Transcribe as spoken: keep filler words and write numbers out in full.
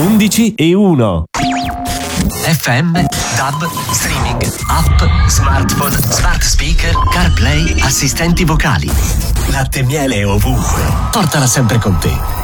undici e uno. F M, D A B, streaming, app, smartphone, smart speaker, CarPlay, assistenti vocali. Latte e miele ovunque. Portala sempre con te.